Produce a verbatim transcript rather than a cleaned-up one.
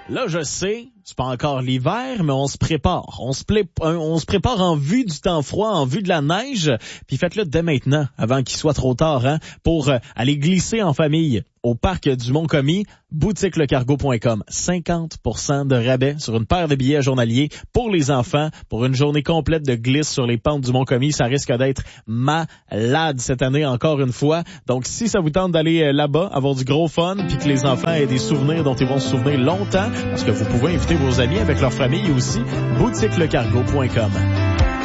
Là, je sais, c'est pas encore l'hiver, mais on se prépare. On se, pla- on se prépare en vue du temps froid, en vue de la neige. Puis faites-le dès maintenant, avant qu'il soit trop tard, hein, pour euh, aller glisser en famille au parc du Mont-Commis. boutique le cargo point com. cinquante pour cent de rabais sur une paire de billets journaliers pour les enfants pour une journée complète de glisse sur les pentes du Mont-Commis. Ça risque d'être malade cette année, encore une fois. Donc, si ça vous tente d'aller là-bas, avoir du gros fun, puis que les enfants aient des souvenirs dont ils vont se souvenir longtemps, parce que vous pouvez inviter vos amis avec leur famille aussi, boutique le cargo point com.